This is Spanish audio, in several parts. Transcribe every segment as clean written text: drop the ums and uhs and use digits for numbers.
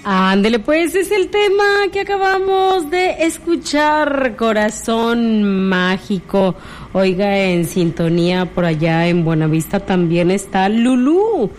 Ándele, pues es el tema que acabamos de escuchar, Corazón Mágico. Oiga, en sintonía por allá en Buenavista también está Lulú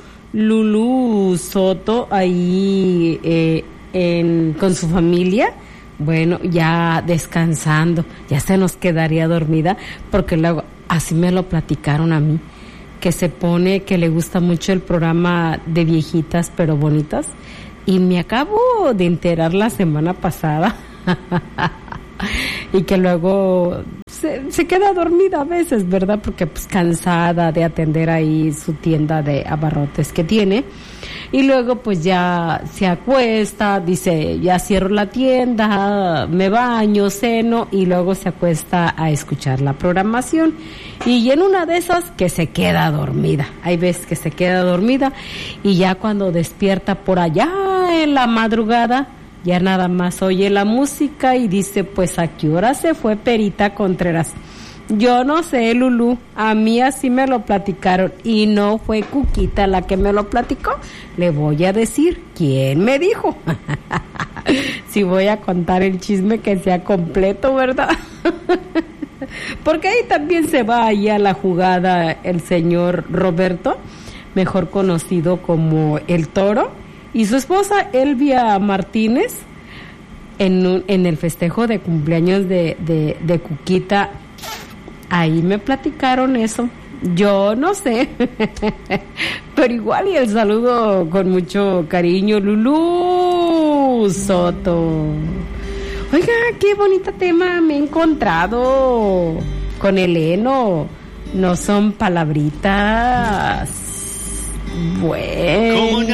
Soto ahí con su familia. Bueno, ya descansando, ya se nos quedaría dormida, porque luego así me lo platicaron a mí, que se pone, que le gusta mucho el programa de viejitas pero bonitas. Y me acabo de enterar la semana pasada y que luego se queda dormida a veces, ¿verdad? Porque pues cansada de atender ahí su tienda de abarrotes que tiene. Y luego pues ya se acuesta, dice, ya cierro la tienda, me baño, ceno, y luego se acuesta a escuchar la programación. Y en una de esas que se queda dormida. Hay veces que se queda dormida y ya cuando despierta por allá en la madrugada, ya nada más oye la música y dice, pues ¿a qué hora se fue Perita Contreras? Yo no sé, Lulú, a mí así me lo platicaron y no fue Cuquita la que me lo platicó. Le voy a decir quién me dijo. Si voy a contar el chisme que sea completo, ¿verdad? Porque ahí también se va ahí a la jugada el señor Roberto, mejor conocido como El Toro, y su esposa Elvia Martínez en el festejo de cumpleaños de Cuquita. Ahí me platicaron eso. Yo no sé. Pero igual, y el saludo con mucho cariño, Lulú Soto. Oiga, qué bonito tema me he encontrado con el heno. No son palabritas. Bueno.